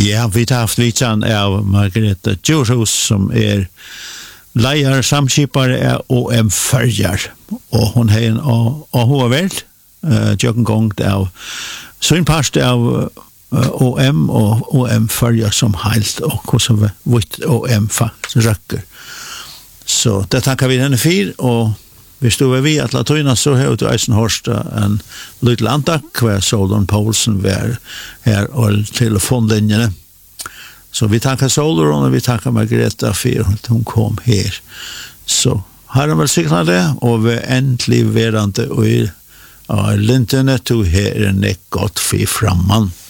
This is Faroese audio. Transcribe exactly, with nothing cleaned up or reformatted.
Ja, vi har haft vitsan av Margareta Djurhus som er leier samskipare av O M Førjar, og hun har en A H V, tjokken gong av synparst av O M og O M Førjar som heilt, og hvordan vitt O M faktisk røkker. Så det takkar vi denne fyr, og hvis du er vi at la tøyna, så har du eisen hørsta en lydel antak, hver Solon Poulsen var her og telefonlinjene. Så vi tackar Solon og vi tackar Margareta for at hun kom her. Så har han vel sikret det, og vi er endelig verande og er lintene til her er nekk godt fy framman.